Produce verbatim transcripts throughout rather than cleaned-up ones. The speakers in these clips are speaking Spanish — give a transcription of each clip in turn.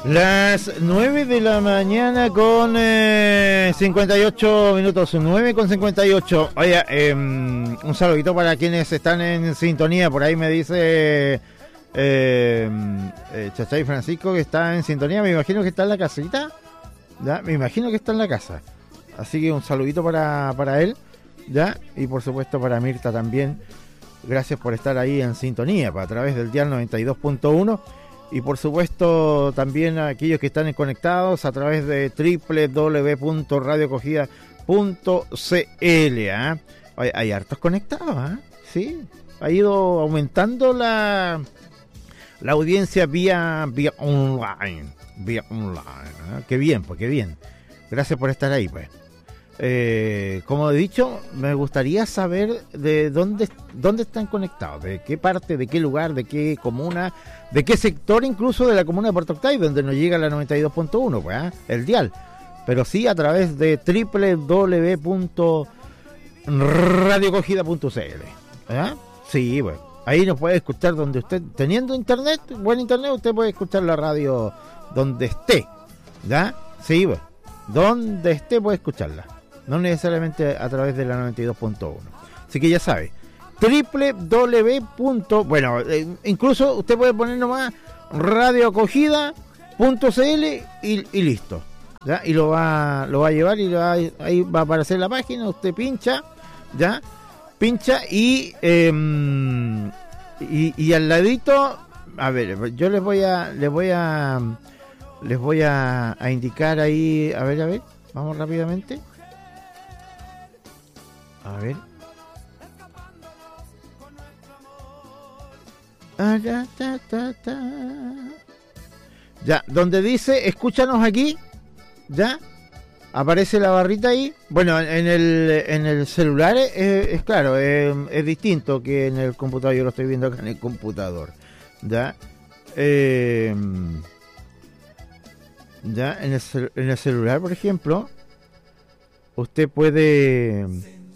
Las nueve de la mañana con eh, cincuenta y ocho minutos, nueve con cincuenta y ocho. Oye, eh, un saludito para quienes están en sintonía. Por ahí me dice eh, eh, Chachay Francisco que está en sintonía. Me imagino que está en la casita. ¿Ya? Me imagino que está en la casa. Así que un saludito para, para él. ¿Ya? Y por supuesto para Mirta también. Gracias por estar ahí en sintonía a través del dial noventa y dos punto uno. Y por supuesto también a aquellos que están conectados a través de doble u doble u doble u punto radio acogida punto c l. ¿eh? Hay, hay hartos conectados, ¿eh? Sí, ha ido aumentando la la audiencia vía vía online, vía online. ¿eh? Qué bien, pues qué bien. Gracias por estar ahí, pues. Eh, como he dicho, me gustaría saber de dónde dónde están conectados, de qué parte, de qué lugar, de qué comuna, de qué sector incluso de la comuna de Puerto Octay, donde nos llega la noventa y dos punto uno, pues, ¿eh? El dial. Pero sí a través de doble u doble u doble u punto radio acogida punto c l. ¿eh? Sí, pues. Ahí nos puede escuchar donde usted, teniendo internet, buen internet, usted puede escuchar la radio donde esté. ¿Ya? Sí, pues. Donde esté puede escucharla. No necesariamente a través de la noventa y dos punto uno. Así que ya sabe, doble u doble u doble u. Bueno, eh, incluso usted puede poner nomás radio acogida punto c l y, y listo. ¿Ya? Y lo va lo va a llevar y lo va, ahí va a aparecer la página. Usted pincha, ¿ya? Pincha y, eh, y y al ladito, a ver, yo les voy a les voy a les voy a, a indicar ahí, a ver, a ver, vamos rápidamente. A ver. Ah, ya, ta, ta, ta. Ya, donde dice escúchanos aquí, ya aparece la barrita ahí. Bueno, en el en el celular es, es claro, es, es distinto que en el computador. Yo lo estoy viendo acá en el computador, ya. Eh, ya en el, en el celular, por ejemplo, usted puede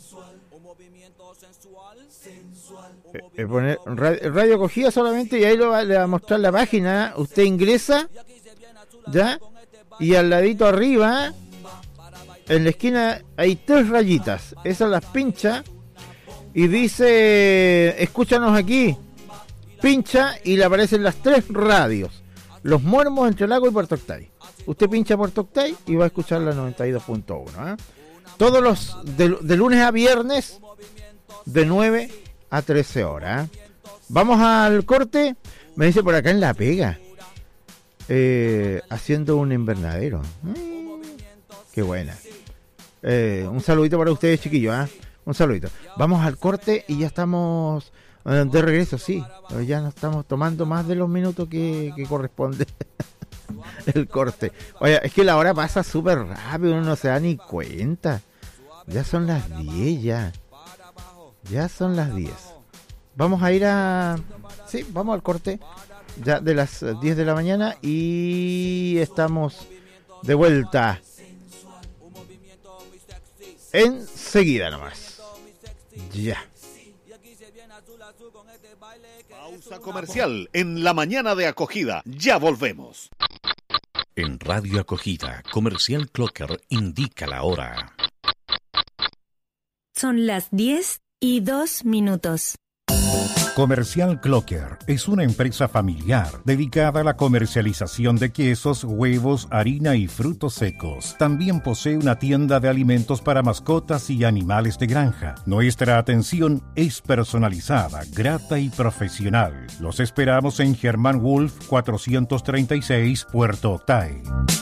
Eh, poner radio, radio acogida solamente y ahí lo va, le va a mostrar la página. Usted ingresa, ya, y al ladito arriba, en la esquina hay tres rayitas. Esas las pincha y dice escúchanos aquí. Pincha y le aparecen las tres radios: Los Muermos, Entre Lagos y Puerto Octay. Usted pincha Puerto Octay y va a escuchar la noventa y dos punto uno. ¿eh? Todos los de, de lunes a viernes de nueve a trece horas. ¿eh? Vamos al corte. Me dice por acá en La Pega, eh, haciendo un invernadero. Mm, qué buena. Eh, un saludito para ustedes, chiquillos. ¿eh? Un saludito. Vamos al corte y ya estamos eh, de regreso. Sí, ya nos estamos tomando más de los minutos que, que corresponde el corte. Oye, es que la hora pasa súper rápido, uno no se da ni cuenta. Ya son las diez ya. Ya son las diez. Vamos a ir a... Sí, vamos al corte. Ya de las diez de la mañana. Y estamos de vuelta. Enseguida nomás. Ya. Pausa comercial en la mañana de acogida. Ya volvemos. En Radio Acogida, Comercial Clocker indica la hora. Son las diez y dos minutos. Comercial Clocker es una empresa familiar dedicada a la comercialización de quesos, huevos, harina y frutos secos. También posee una tienda de alimentos para mascotas y animales de granja. Nuestra atención es personalizada, grata y profesional. Los esperamos en Germán Wolf cuatrocientos treinta y seis, Puerto Octay.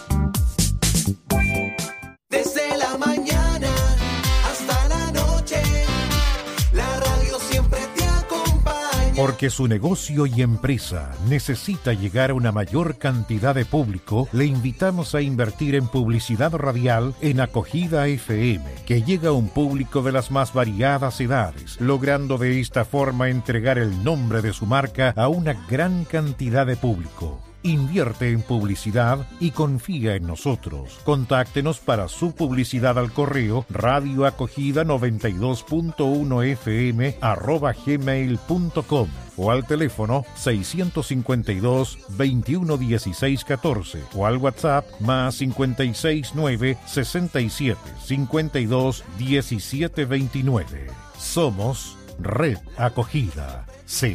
Desde la mañana hasta la noche, la radio siempre te acompaña. Porque su negocio y empresa necesita llegar a una mayor cantidad de público, le invitamos a invertir en publicidad radial en Acogida F M, que llega a un público de las más variadas edades, logrando de esta forma entregar el nombre de su marca a una gran cantidad de público. Invierte en publicidad y confía en nosotros. Contáctenos para su publicidad al correo radioacogida noventa y dos punto uno f m arroba gmail punto com o al teléfono seiscientos cincuenta y dos, veintiuno dieciséis catorce o al WhatsApp más cincuenta y seis nueve sesenta y siete cincuenta y dos diecisiete veintinueve. Somos Red Acogida. Sí.